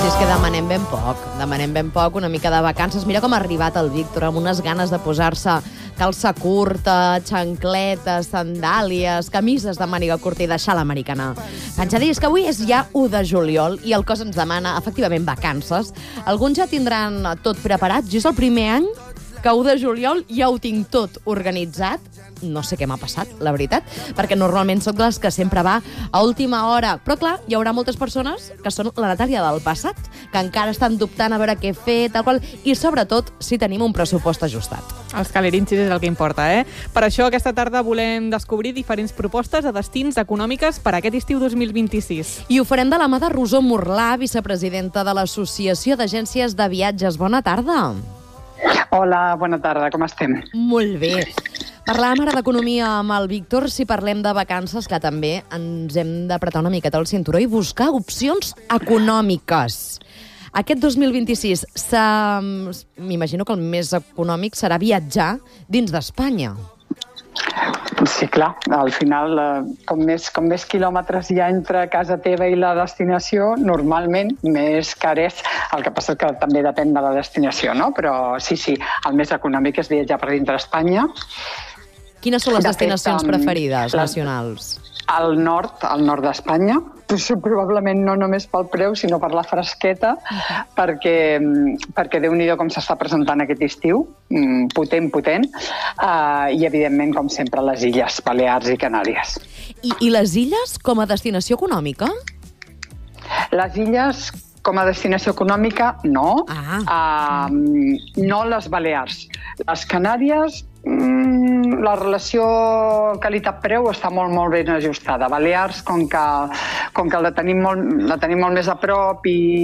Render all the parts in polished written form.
és que demanem ben poc, una mica de vacances. Mira com ha arribat el Víctor, amb unes ganes de posar-se calça curta, xancletes, sandàlies, camises de màniga curta i deixar l'americana. Haig de dir que avui és ja 1 de juliol i el cos ens demana, efectivament, vacances. Alguns ja tindran tot preparat. Jo és el primer any que 1 de juliol ja ho tinc tot organitzat. No sé què m'ha passat, la veritat, perquè normalment soc les que sempre va a última hora. Però, clar, hi haurà moltes persones que són la Natàlia del passat, que encara estan dubtant a veure què fer, tal qual, i sobretot si tenim un pressupost ajustat. Els calerinxis és el que importa, eh? Per això aquesta tarda volem descobrir diferents propostes de destins econòmiques per a aquest estiu 2026. I ho farem de la mà de Rosó Murlà, vicepresidenta de l'Associació d'Agències de Viatges. Bona tarda. Hola, bona tarda, com estem? Molt bé. Parlàvem ara d'economia amb el Víctor. Si parlem de vacances, que també ens hem d'apretar una miqueta el cinturó i buscar opcions econòmiques. Aquest 2026, m'imagino que el més econòmic serà viatjar dins d'Espanya. Sí, clar, al final, com més quilòmetres hi ha entre casa teva i la destinació, normalment més car és. El que passa és que també depèn de la destinació, no? Però sí, el més econòmic és viatjar per dintre d'Espanya. Quines són les destinacions preferides nacionals? Al nord d'Espanya, probablement no només pel preu, sinó per la fresqueta, perquè Déu-n'hi-do com s'està presentant aquest estiu, potent, i evidentment, com sempre, les Illes Balears i Canàries. I les Illes com a destinació econòmica? Les Illes com a destinació econòmica, no. No les Balears. Les Canàries, la relació qualitat-preu està molt ben ajustada. Balears, com que la tenim molt més a prop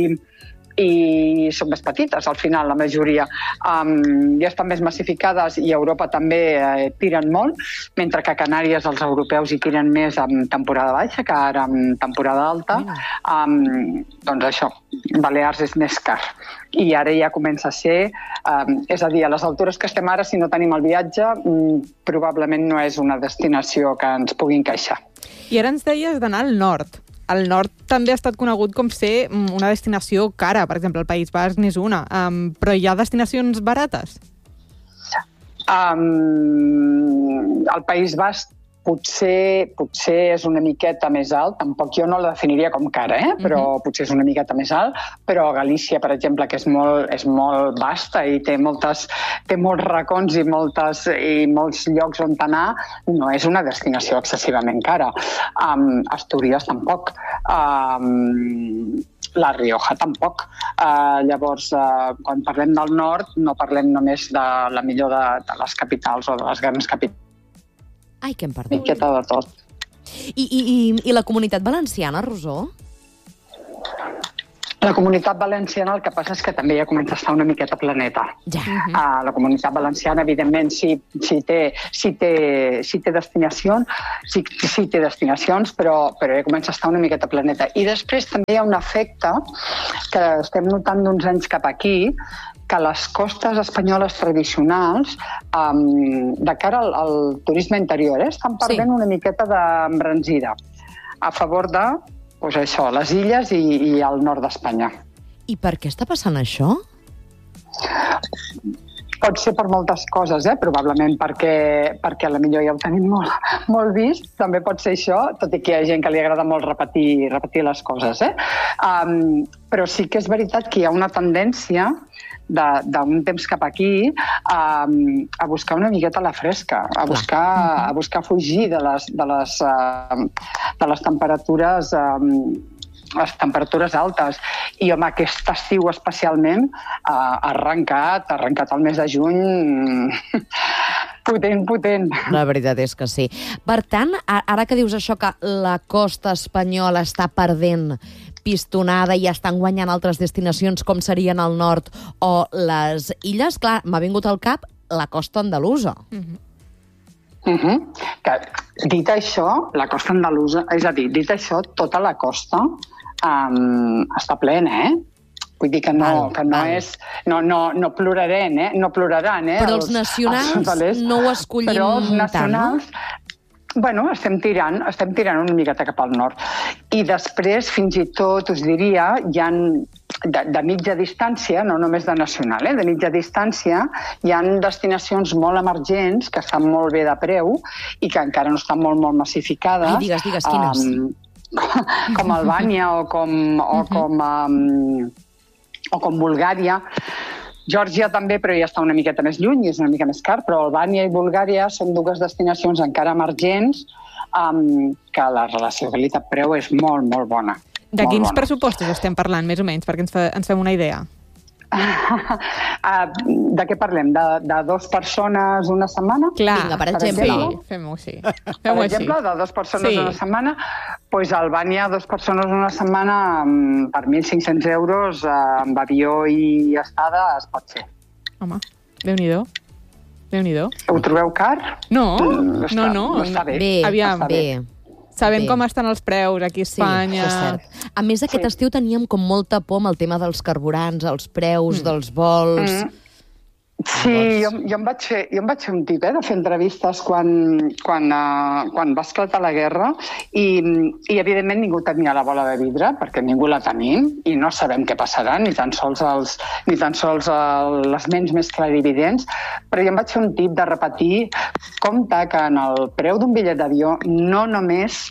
i són més petites, al final, la majoria. Ja estan més massificades i a Europa també tiren molt, mentre que a Canàries els europeus hi tiren més en temporada baixa que ara en temporada alta. Doncs això, Balears és més car. I ara ja comença a ser, és a dir, a les altures que estem ara, si no tenim el viatge, probablement no és una destinació que ens pugui encaixar. I ara ens deies d'anar al nord. El nord també ha estat conegut com ser una destinació cara. Per exemple, el País Basc n'és una. Però hi ha destinacions barates? El País Basc potser és una miqueta més alt. Tampoc jo no la definiria com cara, però potser és una miqueta més alt. Però Galícia, per exemple, que és molt vasta i té molts racons i molts llocs on anar, no és una destinació excessivament cara. Astúries tampoc. La Rioja tampoc. Llavors, quan parlem del nord, no parlem només de la millor de les capitals o de les grans capitals. Ai, que em perdó. Miqueta de tot. I la Comunitat Valenciana, Rosó? La Comunitat Valenciana el que passa és que també ja comença a estar una miqueta planeta. Ja. La Comunitat Valenciana, evidentment, sí té destinacions, però ja comença a estar una miqueta planeta. I després també hi ha un efecte que estem notant d'uns anys cap aquí, que les costes espanyoles tradicionals, de cara al turisme interior, estan perdent una miqueta d'embranzida a favor de les illes i el nord d'Espanya. I per què està passant això? Pot ser per moltes coses, probablement perquè a la millor ja ho tenim molt vist. També pot ser això, tot i que hi ha gent que li agrada molt repetir les coses. Però sí que és veritat que hi ha una tendència d'un temps cap aquí a buscar una miqueta la fresca, a buscar fugir de les temperatures altes. I home, aquest estiu especialment ha arrencat el mes de juny potent. La veritat és que sí. Per tant, ara que dius això, que la costa espanyola està perdent pistonada i estan guanyant altres destinacions com serien el nord o les illes, clar, m'ha vingut al cap la costa andalusa. Dit això, la costa andalusa, és a dir, dit això, tota la costa està plena, Vull dir que no és... No ploraran, Però els nacionals no ho escollim tant, no? Però els nacionals... Bueno, estem tirant una miqueta cap al nord. I després, fins i tot, us diria, hi ha de mitja distància, no només de nacional, de mitja distància, hi ha destinacions molt emergents que estan molt bé de preu i que encara no estan molt massificades. Ai, digues, quines? Com Albània o com Bulgària. Geòrgia també, però ja està una miqueta més lluny i és una mica més car, però Albània i Bulgària són dues destinacions encara emergents que la relació qualitat-preu és molt, molt bona. De quins pressupostos estem parlant, més o menys, perquè ens fem una idea? De què parlem? De 2 persones una setmana? Clar, vinga, per exemple. Sí, fem-ho així. Per exemple, de 2 persones una setmana, doncs a Albània 2 persones una setmana per 1.500 euros amb avió i estada es pot fer. Home, Déu-n'hi-do. Déu-n'hi-do. Ho trobeu car? No. Està bé. Bé, aviam, bé. Sabem com estan els preus aquí a Espanya. Sí, és cert. A més, aquest estiu teníem com molta por amb el tema dels carburants, els preus dels vols... Sí, jo em vaig fer un tip de fer entrevistes quan va esclatar la guerra i evidentment ningú tenia la bola de vidre, perquè ningú la tenim i no sabem què passarà, ni tan sols les ments més clarividents, però jo em vaig fer un tip de repetir compte que en el preu d'un bitllet d'avió no només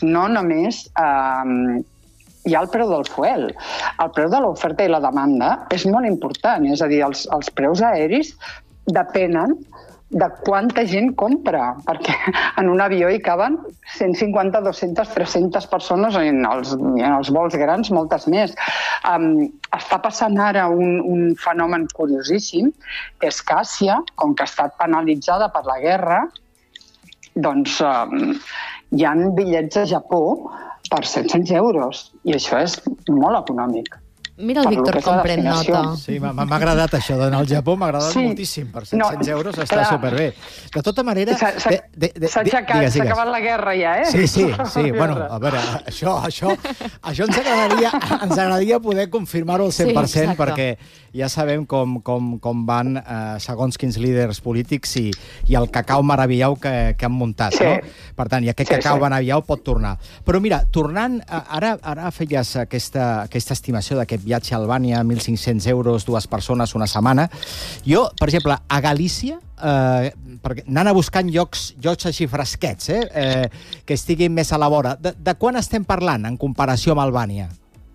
hi ha el preu del fuel. El preu de l'oferta i la demanda és molt important. És a dir, els preus aeris depenen de quanta gent compra, perquè en un avió hi caben 150, 200, 300 persones, en els vols grans moltes més. Està passant ara un fenomen curiosíssim, que és que Àsia, com que ha estat penalitzada per la guerra, doncs hi ha bitllets a Japó per 700 euros, i això és molt econòmic. Mira el Víctor com pren nota. Sí, m'ha agradat això d'anar al Japó, m'ha agradat moltíssim. Per 700 euros està superbé. De tota manera... S'ha acabat la guerra ja, Sí. Bueno, a veure, això ens agradaria poder confirmar-ho al 100%, perquè ja sabem com van segons quins líders polítics i el cacau meravillau que han muntat, no? Per tant, i aquest cacau meravillau pot tornar. Però mira, tornant, ara feies aquesta estimació d'aquest viatge a Albània, 1.500 euros, 2 persones una setmana. Jo, per exemple, a Galícia, anant a buscar llocs així fresquets, que estiguin més a la vora, de quan estem parlant en comparació amb Albània?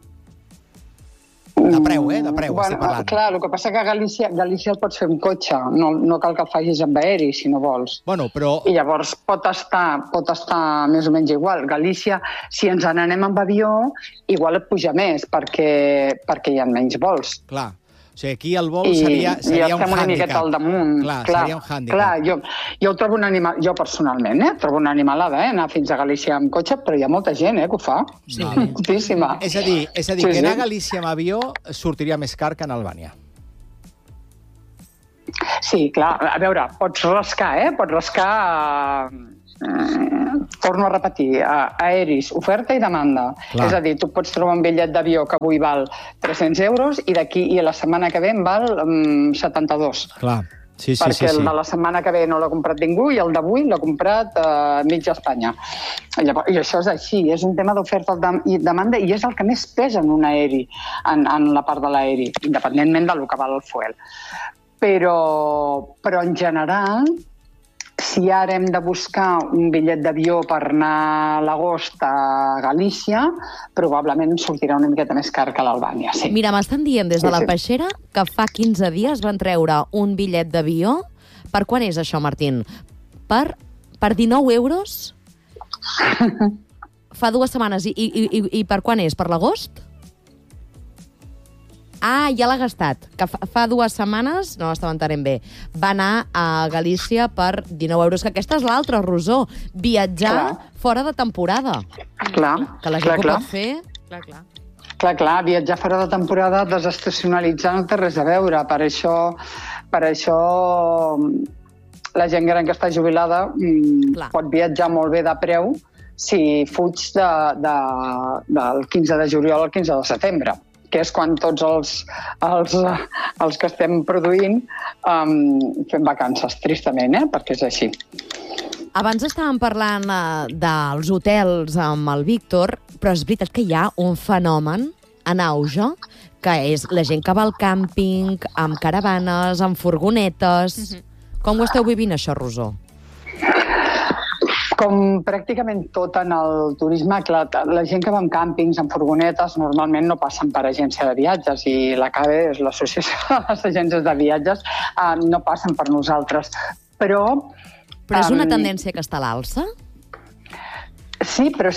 De preu, estem parlant. Clar, el que passa que a Galícia el pots fer amb cotxe, no cal que el facis amb aeri, si no vols. Bueno, però... I llavors pot estar més o menys igual. Galícia, si ens n'anem amb avió, igual et puja més, perquè hi ha menys vols. Clar. O sigui, aquí el vol seria un hàndicap. I estem una miqueta al damunt. Clar, seria un hàndicap. Clar, jo trobo jo personalment, trobo una animalada, anar fins a Galícia amb cotxe, però hi ha molta gent, que ho fa. Sí. Moltíssima. És a dir, que anar a Galícia amb avió sortiria més car que en Albània. Sí, clar. A veure, pots rascar, Pots rascar... torno a repetir, aeris, oferta i demanda. Clar. És a dir, tu pots trobar un bitllet d'avió que avui val 300 euros i la setmana que ve en val 72. Clar. Sí. Perquè el de la setmana que ve no l'ha comprat ningú i el d'avui l'ha comprat mitja Espanya. I això és així, és un tema d'oferta i demanda i és el que més pesa en un aeri, en la part de l'aeri, independentment del que val el fuel. Però en general, si ara hem de buscar un bitllet d'avió per anar a l'agost a Galícia, probablement sortirà una miqueta més car que a l'Albània, sí. Mira, m'estan dient des de la Peixera que fa 15 dies van treure un bitllet d'avió. Per quan és això, Martín? Per 19 euros? Fa 2 setmanes. I per quan és? Per l'agost? Ah, ja l'ha gastat. Que fa 2 setmanes, no l'estava entenent bé, va anar a Galícia per 19 euros. Que aquesta és l'altra, Rosó. Viatjar fora de temporada. Clar. Que la gent ho pot fer. Clar, viatjar fora de temporada, desestacionalitzar no té res a veure. Per això la gent gran que està jubilada pot viatjar molt bé de preu si fuig del 15 de juliol al 15 de setembre, que és quan tots els que estem produint fem vacances, tristament, perquè és així. Abans estàvem parlant dels hotels amb el Víctor, però és veritat que hi ha un fenomen en auge que és la gent que va al càmping, amb caravanes, amb furgonetes... Com ho esteu vivint, això, Rosó? Com pràcticament tot en el turisme, clar, la gent que va amb càmpings, amb furgonetes, normalment no passen per agència de viatges i l'ACABE, és l'Associació de les Agències de Viatges, no passen per nosaltres. Però és una tendència que està a l'alça? Sí, però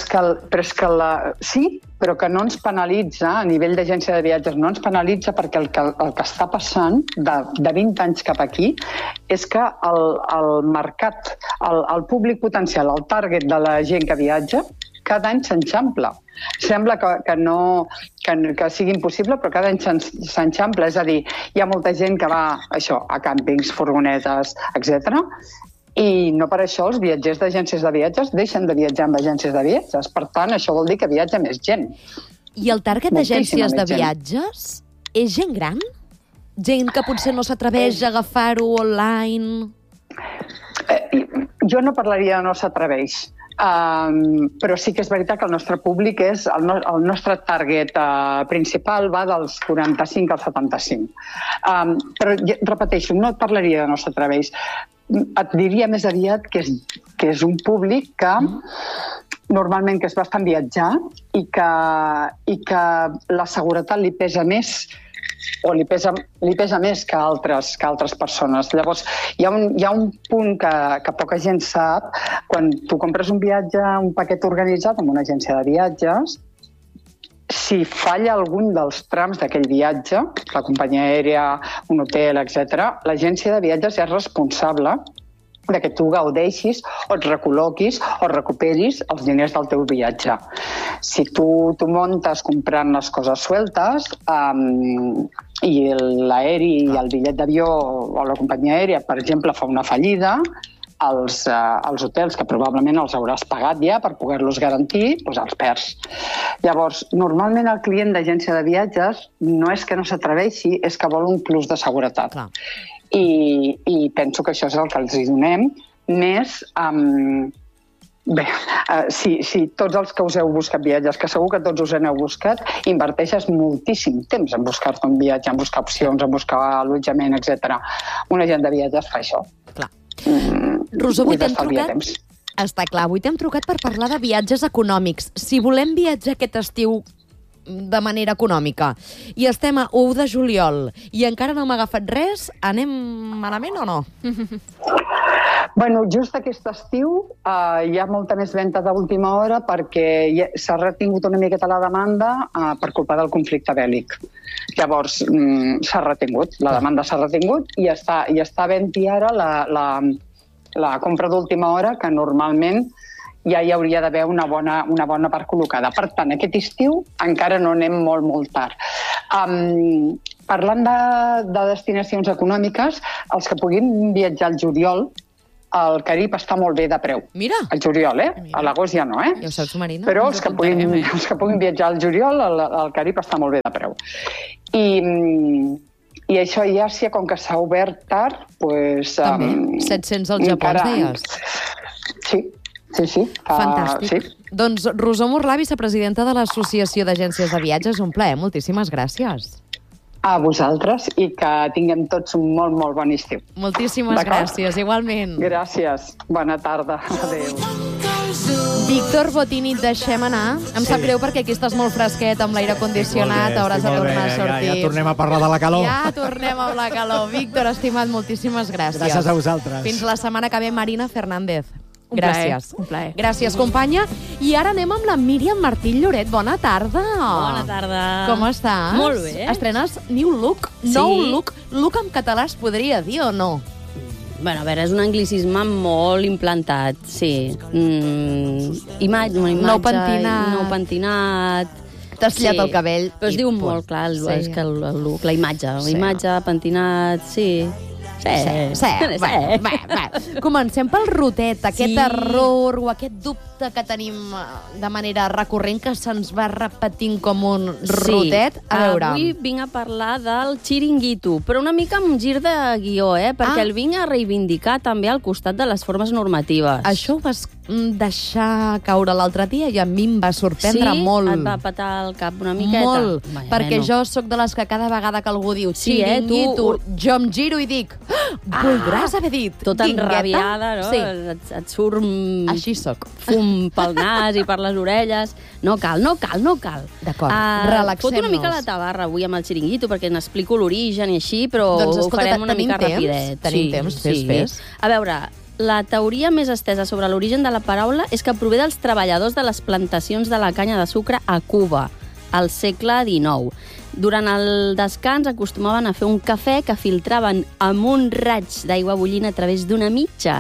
que no ens penalitza, a nivell d'agència de viatges, no ens penalitza perquè el que està passant de 20 anys cap aquí és que el mercat, el públic potencial, el target de la gent que viatja, cada any s'enxampla. Sembla que sigui impossible, però cada any s'enxampla. És a dir, hi ha molta gent que va a càmpings, furgonetes, etc. I no per això els viatgers d'agències de viatges deixen de viatjar amb agències de viatges. Per tant, això vol dir que viatja més gent. I el target d'agències de viatges és gent gran? Gent que potser no s'atreveix a agafar-ho online? Jo no parlaria de no s'atreveix. Però sí que és veritat que el nostre públic és... El nostre target principal va dels 45 als 75. Però, repeteixo, no et parlaria de no s'atreveix. Et diria més aviat que és un públic que normalment que és bastant viatjat i que la seguretat li pesa més o li pesa més que altres persones. Llavors, hi ha un punt que poca gent sap. Quan tu compres un viatge, un paquet organitzat amb una agència de viatges, si falla algun dels trams d'aquell viatge, la companyia aèria, un hotel, etc., l'agència de viatges és responsable de que tu gaudeixis o et recol·loquis o recuperis els diners del teu viatge. Si tu muntes comprant les coses sueltes i l'aeri i el bitllet d'avió o la companyia aèria, per exemple, fa una fallida, els hotels, que probablement els hauràs pagat ja per poder-los garantir, doncs els perds. Llavors, normalment el client d'agència de viatges no és que no s'atreveixi, és que vol un plus de seguretat. I penso que això és el que els hi donem, més... Bé, si tots els que us heu buscat viatges, que segur que tots us n'heu buscat, inverteixes moltíssim temps en buscar-te un viatge, en buscar opcions, en buscar allotjament, etc. Un agent de viatges fa això. Clar. Rosó, avui t'hem trucat... Està clar, avui t'hem trucat per parlar de viatges econòmics. Si volem viatjar aquest estiu de manera econòmica i estem a 1 de juliol i encara no hem agafat res, anem malament o no? Bueno, just aquest estiu hi ha molta més venda d'última hora perquè s'ha retingut una miqueta la demanda per culpa del conflicte bèl·lic. Llavors, s'ha retingut, la demanda s'ha retingut i està havent-hi ara la compra d'última hora, que normalment ja hi hauria d'haver una bona part col·locada. Per tant, aquest estiu encara no anem molt tard. Parlant de destinacions econòmiques, els que puguin viatjar al juliol, el Carib està molt bé de preu. Mira! Al juliol, A l'agost ja no, Ja ho saps, Marina. Però els que puguin viatjar al juliol, el Carib està molt bé de preu. I això ja, com que s'ha obert tard, doncs... També, 700 al Japó, ens deies? Sí. Fantàstic. Doncs Rosó Murlà, vicepresidenta de l'Associació d'Agències de Viatges, un plaer, moltíssimes gràcies. A vosaltres i que tinguem tots un molt bon estiu. Moltíssimes gràcies, igualment. Gràcies, bona tarda, adéu. Víctor Botini, et deixem anar. Em sap greu perquè aquí estàs molt fresquet amb l'aire condicionat, hauràs de tornar a sortir. Ja tornem a parlar de la calor. Ja tornem amb la calor. Víctor, estimat, moltíssimes gràcies. Gràcies a vosaltres. Fins la setmana que ve, Marina Fernández. Gràcies. Un plaer. Gràcies, companya. I ara anem amb la Míriam Martín Lloret. Bona tarda. Bona tarda. Com estàs? Molt bé. Estrenes New Look. Sí. Nou Look. Look en català es podria dir o no? Bueno, a veure, és un anglicisme molt implantat, sí. Imatge, Nou pentinat. Nou pentinat. T'has tallat el cabell. Però es diu molt clar, és que el look, la imatge. La imatge, pentinat, sí. Sí. Va. Comencem pel rotet, aquest error o aquest dubte que tenim de manera recurrent que se'ns va repetint com un rotet. A veure... Avui vinc a parlar del xiringuito, però una mica amb un gir de guió, perquè el vinc a reivindicar també al costat de les formes normatives. Això ho vas deixar caure l'altre dia i a mi em va sorprendre molt. Sí? Et va patar el cap una miqueta? Molt, perquè jo sóc de les que cada vegada que algú diu xiringuito, jo em giro i dic voldràs haver dit tota guingueta? enrabiada, no? Sí. Et surt així soc. Fum pel nas i per les orelles. No cal. D'acord, relaxem-nos. Fot una mica la tabarra avui amb el xiringuito, perquè n'explico l'origen i així, però ho farem una mica rapidet. Tenim temps, fes. A veure, la teoria més estesa sobre l'origen de la paraula és que prové dels treballadors de les plantacions de la canya de sucre a Cuba, al segle XIX. Durant el descans acostumaven a fer un cafè que filtraven amb un raig d'aigua bullint a través d'una mitja.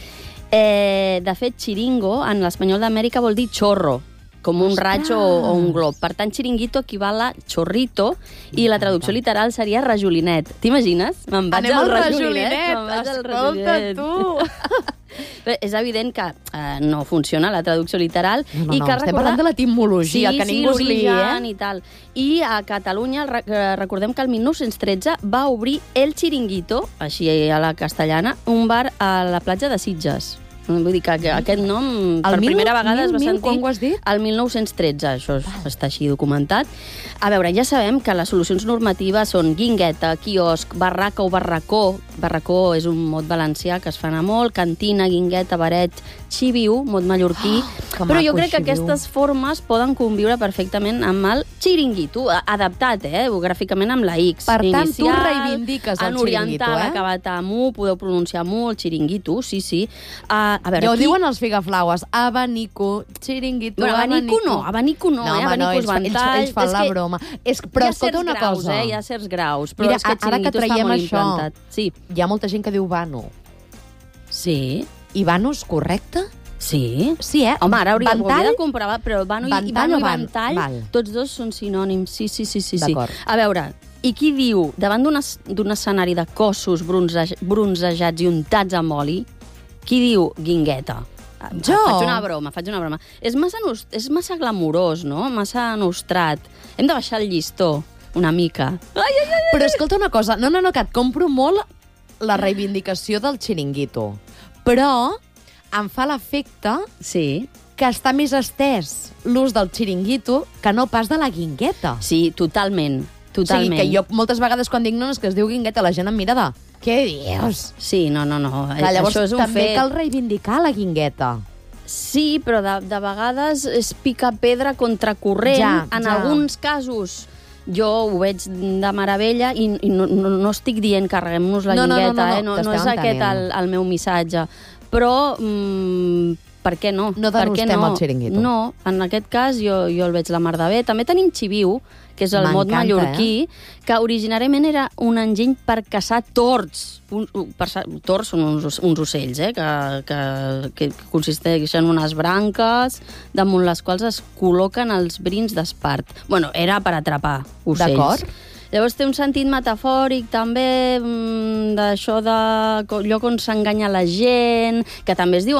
De fet, xiringo, en l'espanyol d'Amèrica, vol dir xorro, com un raig o un glob. Per tant, xiringuito equival a chorrito i la traducció literal seria rajolinet. T'imagines? Me'n vaig al rajolinet. Escolta, tu! Bé, és evident que no funciona la traducció literal. No, estem parlant de l'etimologia, que ningú es liï, i tal. I a Catalunya, recordem que el 1913 va obrir El Chiringuito, així a la castellana, un bar a la platja de Sitges. Vull dir que aquest nom per primera vegada es va sentir... Quan ho has dit? El 1913, això està així documentat. A veure, ja sabem que les solucions normatives són guingueta, quiosc, barraca o barracó. Barracó és un mot valencià que es fa anar molt, cantina, guingueta, baret, xiviu, mot mallorquí. Però jo crec que aquestes formes poden conviure perfectament amb el xiringuito, adaptat, gràficament amb la X. Per tant, tu reivindiques el xiringuito, oriental, acabat amb U, podeu pronunciar mu, el xiringuito, sí. A veure, ja ho diuen els figaflaues, abanico, xiringuito, abanico. Abanico no, abanico és ventall. Ells fan la broma. Però escolta una cosa. Hi ha certs graus, però mira, és que xiringuito està molt implantat. Sí. Hi ha molta gent que diu vano. Sí. I vano és correcte? Sí. Sí, Home, ara hauria de comprovar, però vano i ventall, val. tots dos són sinònims. Sí. D'acord. A veure, i qui diu, davant d'un escenari de cossos bronzejats i untats amb oli, qui diu guingueta? Jo? Faig una broma. És massa glamurós, no? Massa nostrat. Hem de baixar el llistó una mica. Però escolta una cosa, no, que et compro molt la reivindicació del xiringuito, però em fa l'efecte que està més estès l'ús del xiringuito que no pas de la guingueta. Sí, totalment. O sigui, que jo moltes vegades quan dic no, és que es diu guingueta, la gent em mira de... Què dius? Sí, no. Clar, llavors això és un també fet. cal reivindicar la guingueta. Sí, però de vegades és picar pedra contra corrent. En alguns casos jo ho veig de meravella i no estic dient carreguem-nos la guingueta, no és aquest el meu missatge. Però per què no? No denostem el xiringuito. No, en aquest cas jo el veig la mar de bé. També tenim xiviu, que és el mot mallorquí, que originàriament era un enginy per caçar tords. Tords són uns ocells, que consisteixen en unes branques damunt les quals es col·loquen els brins d'espart. Bueno, era per atrapar ocells. D'acord. Llavors té un sentit metafòric també d'això de lloc on s'enganya la gent, que també es diu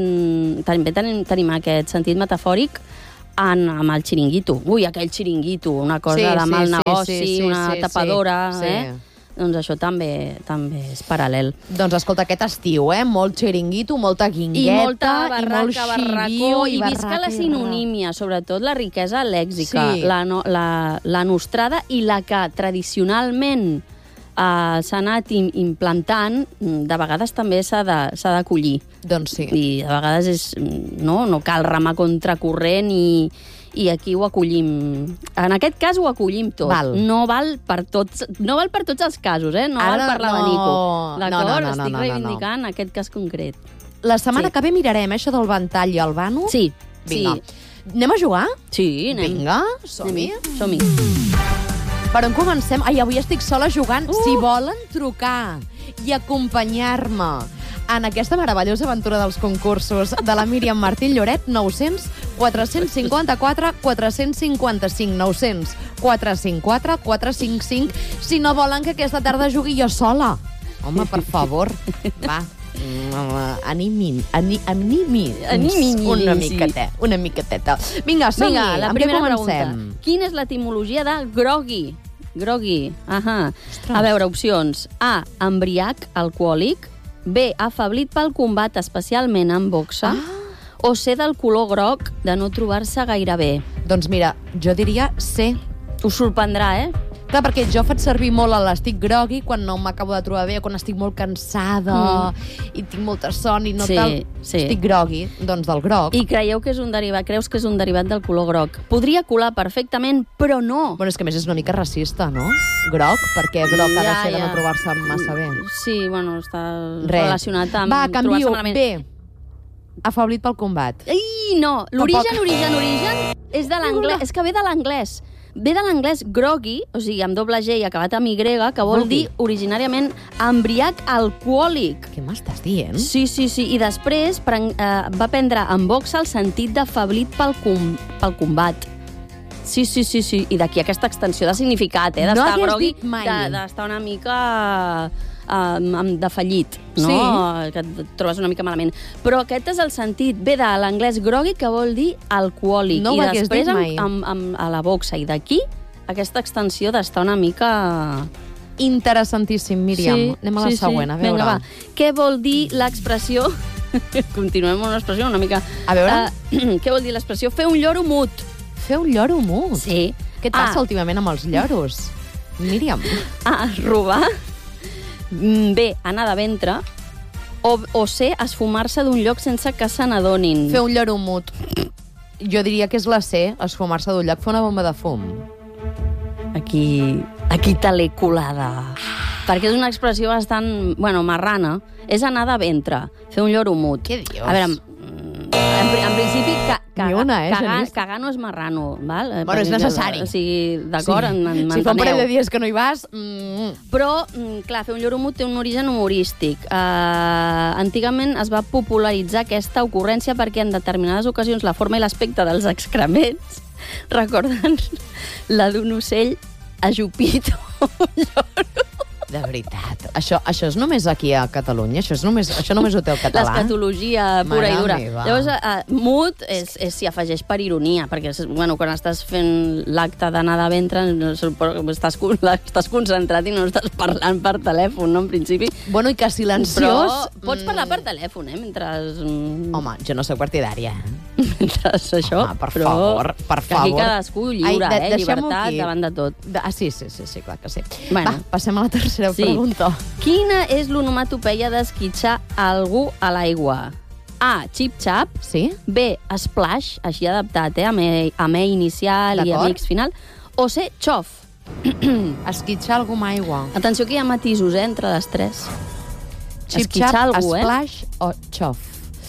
també tenim aquest sentit metafòric amb el xiringuito. Ui, aquell xiringuito, una cosa de mal negoci, una tapadora, Doncs això també és paral·lel. Doncs escolta, aquest estiu, molt xiringuito, molta guingueta, i molta barraca, barracó, i visca la sinonímia, sobretot la riquesa lèxica, la nostrada i la que tradicionalment s'ha anat implantant, de vegades també s'ha d'acollir. Doncs sí. I de vegades no cal remar contra corrent i aquí ho acollim. En aquest cas ho acollim tot. No val per tots els casos, No val per l'abanico. D'acord? Estic reivindicant aquest cas concret. La setmana que ve mirarem això del ventall i el vano? Sí. Vinga. Anem a jugar? Sí, anem. Vinga, som-hi. Som-hi. Per on comencem? Ai, avui estic sola jugant. Si volen trucar i acompanyar-me en aquesta meravellosa aventura dels concursos de la Míriam Martín Lloret, 900 454 455, 900 454 455, si no volen que aquesta tarda jugui jo sola. Home, per favor, va. Animin una miqueteta. Vinga, som-hi. La primera pregunta. Quina és l'etimologia de grogui? Grogui. A veure, opcions. A, embriac alcohòlic. B, afeblit pel combat, especialment en boxa. o C, del color groc, de no trobar-se gaire bé? Doncs mira, jo diria C. Us sorprendrà, eh? Clar, perquè jo faig servir molt l'estic grogui quan no m'acabo de trobar bé o quan estic molt cansada i tinc molta son i no tal. Estic grogui, doncs del groc. I creus que és un derivat del color groc. Podria colar perfectament, però no. Bueno, és que a més és una mica racista, no? Groc, perquè groc ha de ser de no trobar-se massa bé. Sí, bueno, està relacionat amb va, canvio, malament. B. Afeblit pel combat. Ai, no. L'origen és de l'anglès. És que ve de l'anglès. Ve de l'anglès groggy, o sigui, amb doble G i acabat amb Y, que vol dir originàriament embriac alcohòlic. Què m'estàs dient? Sí. I després va prendre en boxa el sentit d'afeblit pel combat. Sí. I d'aquí aquesta extensió de significat, d'estar groggy, d'estar una mica defallit, no? Sí. Que et trobes una mica malament. Però aquest és el sentit. Ve de l'anglès groggy, que vol dir alcohòlic. No ho hagués dit mai. A la boxa. I d'aquí aquesta extensió d'estar una mica... Interessantíssim, Míriam. Sí, anem a la següent, a veure. Vinga, va. Què vol dir l'expressió... Continuem amb una expressió una mica... A veure. Què vol dir l'expressió? Fer un lloro mut. Fer un lloro mut? Sí. Què et passa últimament amb els lloros? Míriam. A, robar. B, anar de ventre. O C, esfumar-se d'un lloc sense que se n'adonin. Fer un lloro mut. Jo diria que és la C, esfumar-se d'un lloc, fer una bomba de fum. Aquí te l'he colada. Perquè és una expressió bastant, marrana. És anar de ventre, fer un lloro mut. Què dius? A veure, en principi, cagar no és marrano, val? Bueno, és necessari. O sigui, d'acord, Si fa un parell de dies que no hi vas... Però, clar, fer un lloro mut té un origen humorístic. Antigament es va popularitzar aquesta ocurrència perquè en determinades ocasions la forma i l'aspecte dels excrements recorden la d'un ocell ajupit o un lloro. De veritat. Això és només aquí a Catalunya? Això només ho té el català? L'escatologia pura i dura. Meva. Llavors, mut s'hi afegeix per ironia, perquè quan estàs fent l'acte d'anar de ventre estàs concentrat i no estàs parlant per telèfon, no, en principi. Bueno, i que silenciós... Però pots parlar per telèfon, mentre... Home, jo no soc partidària, Mentre això... Home, per favor. Que aquí cadascú lliure, llibertat davant de tot. Sí, clar que sí. Bueno. Va, passem a la tercera pregunta. Quina és l'onomatopeia d'esquitxar algú a l'aigua? A, xip-xap. Sí? B, splash, així adaptat, amb E inicial i amb X final. O C, xof. Esquitxar algú amb aigua. Atenció que hi ha matisos, entre les tres. Xip-xap, splash o xof.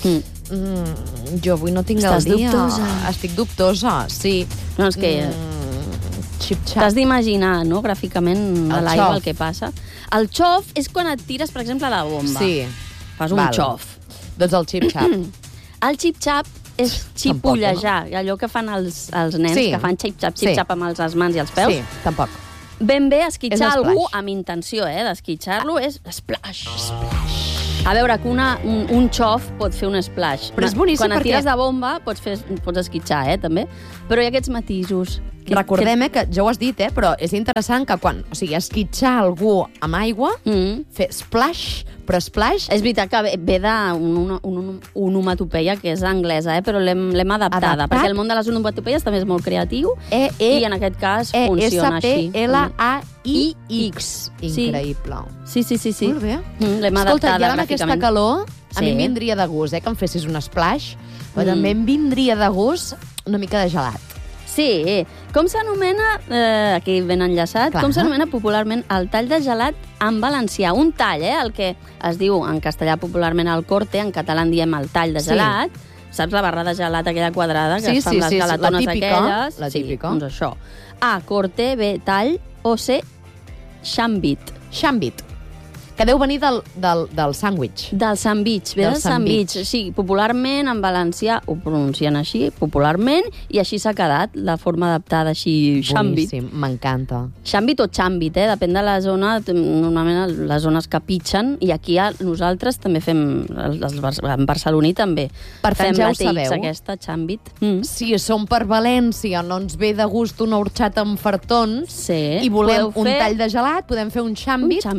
Jo avui no tinc el dia. Dubtosa. Estic dubtosa, sí. No, és que... T'has d'imaginar, no?, gràficament a l'aigua el que passa. El xof és quan et tires, per exemple, a la bomba. Sí. Fas un xof. Doncs el xip-xap. El xip-xap és xipollejar, allò que fan els nens, que fan xip-xap amb les mans i els peus. Sí, tampoc. Ben bé, esquitxar algú amb intenció, d'esquitxar-lo, és splash. A veure, que un xof pot fer un splash. Però és boníssim quan et tires de bomba pots esquitxar, també. Però hi ha aquests matisos. Recordem que ja ho has dit, però és interessant que quan... O sigui, esquitxar algú amb aigua, fer splash, però splash... És veritat que ve d'una onomatopeia que és anglesa, però l'hem adaptada, perquè el món de les onomatopeies també és molt creatiu i en aquest cas funciona així. S-P-L-A-I-X. Increïble. Sí. Molt bé. L'hem adaptada Escolta, ja amb gràficament. aquesta calor, a mi em vindria de gust que em fessis un splash, però també em vindria de gust una mica de gelat. Sí. Com s'anomena, aquí ben enllaçat, com s'anomena popularment el tall de gelat en valencià? Un tall, el que es diu en castellà popularment el corte, en català en diem el tall de gelat. Saps la barra de gelat aquella quadrada que es fan les gelatones aquelles? La típica. Doncs això. A, corte, B, tall, o C, xambit. Xambit. Que deu venir del sàndwich. Del sandwich, ve del sandwich. Sí, popularment, en valencià, ho pronuncien així, popularment, i així s'ha quedat, la forma adaptada així, xambit. Boníssim, m'encanta. Xambit o xambit, depèn de la zona, normalment les zones que pitgen, i aquí nosaltres també fem, en barceloní també, Per tant, ja ho sabeu. Aquesta, xambit. Si som per València, no ens ve de gust una horxata amb fartons, i volem un tall de gelat, podem fer un xambit,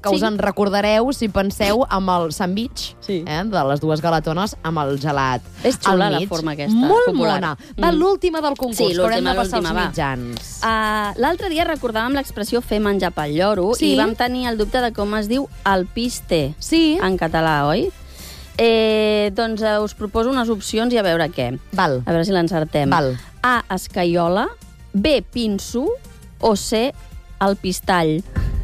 que us en recordareu si penseu amb el sandwich de les dues galatones amb el gelat. És xula la forma aquesta, molt popular. mona. Va, l'última del concurs, que haurem de passar als mitjans. L'altre dia recordàvem l'expressió fer menjar pel lloro i vam tenir el dubte de com es diu alpiste en català, oi? Doncs us proposo unes opcions i a veure què. Val. A veure si l'encertem. A, escaiola, B, pinso o C, alpistall.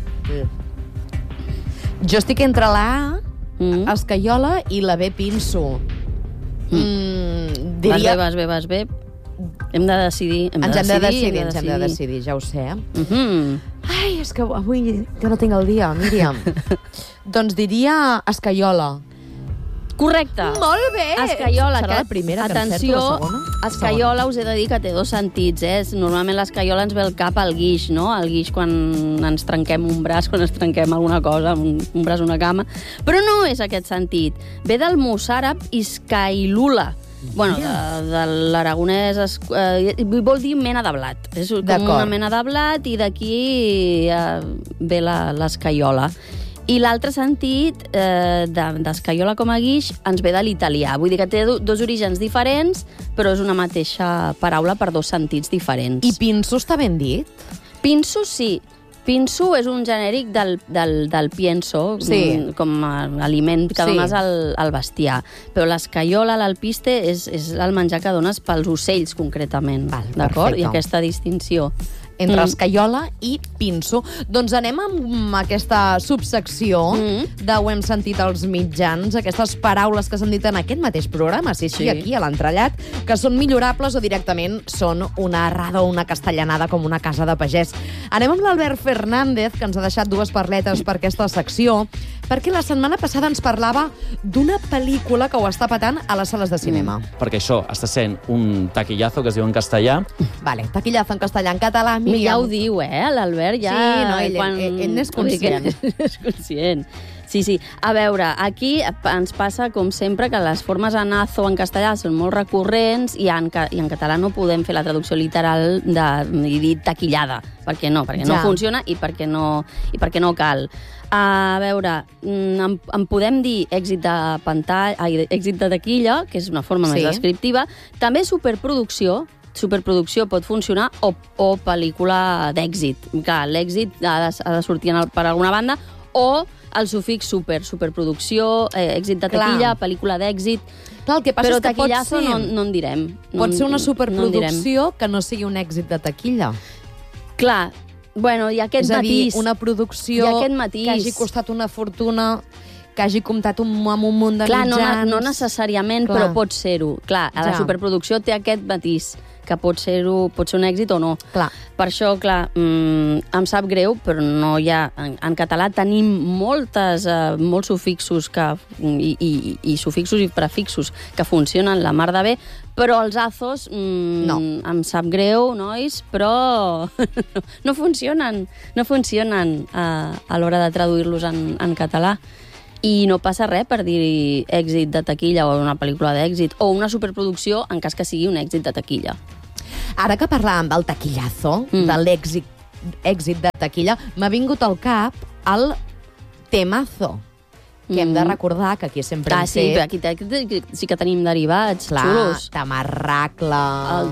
Jo estic entre la A, escaiola, i la B, pinso. Vas bé. Hem de decidir. Ens hem de decidir, ja ho sé. Ai, és que avui que no tinc el dia, Míriam. Doncs diria escaiola. Correcte. Molt bé! Escaiola. Serà la primera que encerto, la segona? Escaiola us he de dir que té dos sentits, Normalment l'escaiola ens ve al cap al guix, no? El guix quan ens trenquem un braç, quan ens trenquem alguna cosa, un braç, una cama. Però no és aquest sentit. Ve del mossàrab iscailula. Bueno, de l'aragonès vol dir mena de blat. És com una mena de blat i d'aquí ve l'escaiola. I l'altre sentit d'escaiola com a guix ens ve de l'italià. Vull dir que té dos orígens diferents, però és una mateixa paraula per dos sentits diferents. I pinso està ben dit? Pinso, sí. Pinso és un genèric del pienso, com a aliment que dones al bestiar. Però l'escaiola, l'alpiste, és el menjar que dones pels ocells, concretament. D'acord? I aquesta distinció. Entre escaiola i pinso. Doncs anem amb aquesta subsecció de Ho hem sentit als mitjans, aquestes paraules que s'han dit en aquest mateix programa, aquí a l'entrellat, que són millorables o directament són una errada o una castellanada com una casa de pagès. Anem amb l'Albert Fernández, que ens ha deixat dues parletes per aquesta secció, perquè la setmana passada ens parlava d'una pel·lícula que ho està patant a les sales de cinema. Perquè això està sent un taquillazo, que es diu en castellà. Vale, taquillazo en castellà, en català, ja ho diu, l'Albert ja... Sí, no, ell n'és conscient. És conscient. Sí. A veure, aquí ens passa, com sempre, que les formes anazo en castellà són molt recurrents i en català no podem fer la traducció literal i dir taquillada. Per què no? Perquè no funciona i perquè no cal. A veure, en podem dir èxit de taquilla, que és una forma més descriptiva. També superproducció pot funcionar o pel·lícula d'èxit. Clar, l'èxit ha de sortir per alguna banda o el sufix superproducció, èxit de taquilla, pel·lícula d'èxit. Però taquillazo no en direm. Pot ser una superproducció que no sigui un èxit de taquilla. Clar, bueno, hi ha aquest matís. És a dir, una producció que hagi costat una fortuna, que hagi comptat amb un munt de mitjans... Clar, no necessàriament, però pot ser-ho. Clar, a la superproducció té aquest matís, que pot ser un èxit o no. Per això, clar, em sap greu, però no hi ha... En català tenim molts sufixos i sufixos i prefixos que funcionen la mar de bé, però els azos, em sap greu, nois, però no funcionen. No funcionen a l'hora de traduir-los en català. I no passa res per dir èxit de taquilla o una pel·lícula d'èxit o una superproducció en cas que sigui un èxit de taquilla. Ara que parlàvem del taquillazo, de l'èxit de taquilla, m'ha vingut al cap el temazo, que hem de recordar que aquí sempre hem fet... Aquí sí que tenim derivats xulos. Tamarracle...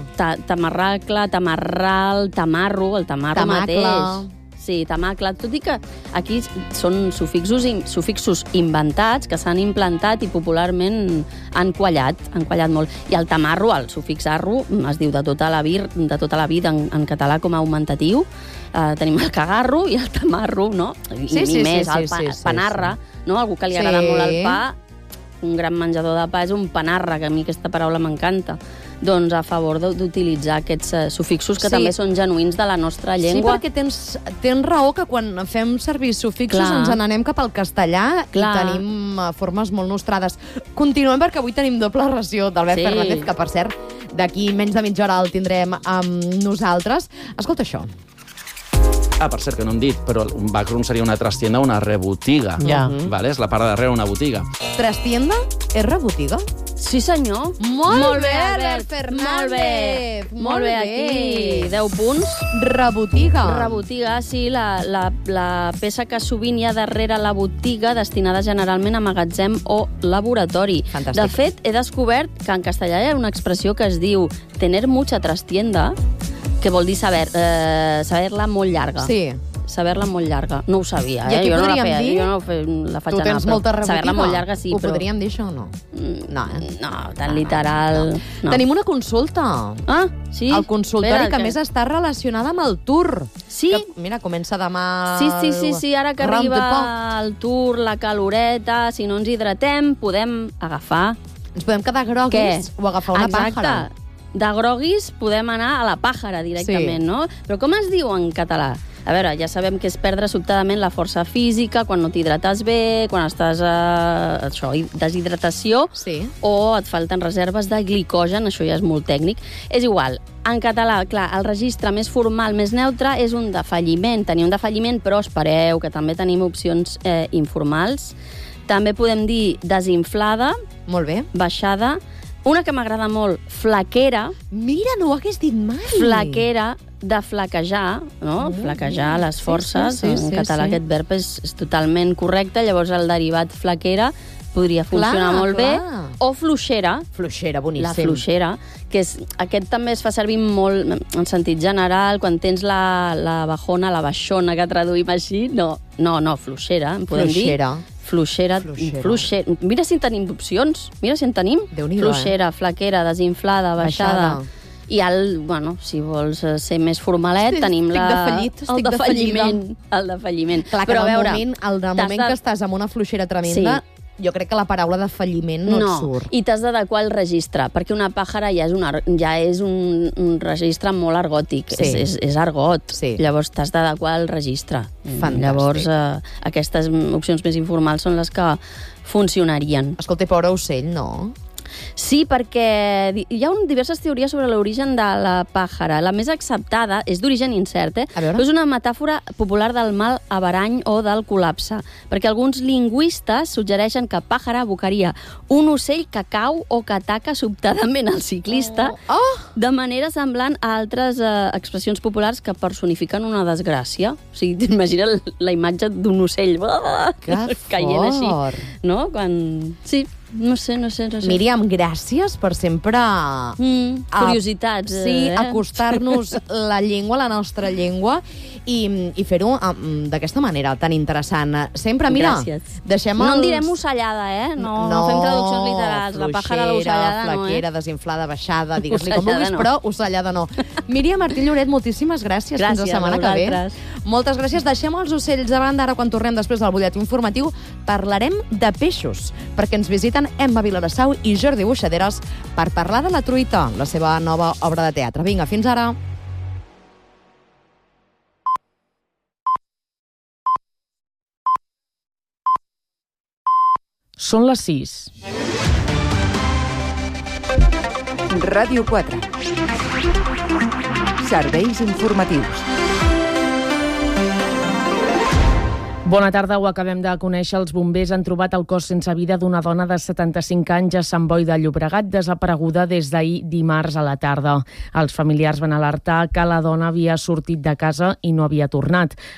Tamarral, tamarro, el tamarro mateix. Sí, tamacle. Tot i que aquí són sufixos inventats que s'han implantat i popularment han quallat molt. I el tamarro, el sufix arro, es diu de tota la vida en català com a augmentatiu. Tenim el cagarro i el tamarro, no? I més, el panarra, no? Algú que li agrada molt el pa, un gran menjador de pa és un panarra, que a mi aquesta paraula m'encanta. Doncs a favor d'utilitzar aquests sufixos que també són genuïns de la nostra llengua. Sí, perquè tens raó que quan fem servir sufixos ens n'anem cap al castellà i tenim formes molt nostrades. Continuem perquè avui tenim doble ració d'Albert Fernández, que per cert, d'aquí menys de mitja hora el tindrem amb nosaltres. Escolta això. Per cert, que no hem dit, però un backroom seria una trastienda o una rebotiga. És la part de darrere una botiga. Trastienda és rebotiga? Sí, senyor. Molt bé, Albert Fernández. Molt bé, aquí 10 punts. Rebotiga. Rebotiga, sí, la peça que sovint hi ha darrere la botiga, destinada generalment a magatzem o laboratori. Fantàstic. De fet, he descobert que en castellà hi ha una expressió que es diu tener mucha trastienda, que vol dir saber-la molt llarga. Sí. Saber-la molt llarga. No ho sabia, I aquí jo no la podríem feia, dir... jo no la faig Tu anar, tens molta rebotiga. saber-la molt llarga sí, Ho però... podríem dir això o no? No, No, tan literal... No. Tenim una consulta. Ah, sí? El consultori Espera, que més està relacionada amb el Tour. Sí? Que, mira, comença demà... Sí, ara que Round the arriba Pop. el Tour, la caloreta, si no ens hidratem, podem agafar... Ens podem quedar groguis o agafar una pàjara. De groguis podem anar a la pàjara directament, no? Però com es diu en català? A veure, ja sabem que és perdre sobtadament la força física, quan no t'hidrates bé, quan estàs deshidratació, o et falten reserves de glicogen, això ja és molt tècnic. És igual, en català, clar, el registre més formal, més neutre, és un defalliment. Tenir un defalliment, però espereu, que també tenim opcions informals. També podem dir desinflada, molt bé, baixada, una que m'agrada molt, flaquera. Mira, no ho hagués dit mai. Flaquera, de flaquejar, no? Flaquejar les forces. En català aquest verb és totalment correcte, llavors el derivat flaquera podria funcionar molt bé. O fluixera. Fluixera, boníssim. La fluixera, que aquest també es fa servir molt en sentit general, quan tens la bajona, la baixona, que traduïm així. No, fluixera, en podem dir. Fluixera. Mira si en tenim opcions. Mira si en tenim. Fluixera, flaquera, desinflada, baixada. I si vols ser més formalet, tenim el defalliment. Clar, que el moment que estàs amb una fluixera tremenda, jo crec que la paraula defalliment no et surt. I t'has d'adequar al registre, perquè una pàjara ja és un registre molt argòtic. És argot. Llavors t'has d'adequar al registre. Llavors aquestes opcions més informals són les que funcionarien. Escolta, pobre ocell, no? Sí, perquè hi ha diverses teories sobre l'origen de la pàjara. La més acceptada és d'origen incert, però és una metàfora popular del mal averany o del col·lapse, perquè alguns lingüistes suggereixen que pàjara evocaria un ocell que cau o que ataca sobtadament el ciclista, de manera semblant a altres expressions populars que personifiquen una desgràcia. O sigui, t'imagina la imatge d'un ocell caient així, no? Sí. No sé. Míriam, gràcies per sempre... Curiositats. Sí, acostar-nos la llengua, la nostra llengua, i fer-ho d'aquesta manera tan interessant. Sempre, mira, deixem els... No en direm ocellada, No fem traduccions literals. La pàjara, l'ocellada, no, flaquera, desinflada, baixada, digues-li com vulguis, però ocellada no. Míriam Martí Lloret, moltíssimes gràcies. Fins la setmana que ve. Moltes gràcies. Deixem els ocells de banda. Ara, quan tornem després del butlletí informatiu, parlarem de peixos, perquè ens visiten Emma Vilarassau i Jordi Buixaderes per parlar de La truita, la seva nova obra de teatre. Vinga, fins ara. Són les 6. Ràdio 4. Serveis informatius. Bona tarda, ho acabem de conèixer. Els bombers han trobat el cos sense vida d'una dona de 75 anys a Sant Boi de Llobregat, desapareguda des d'ahir dimarts a la tarda. Els familiars van alertar que la dona havia sortit de casa i no havia tornat.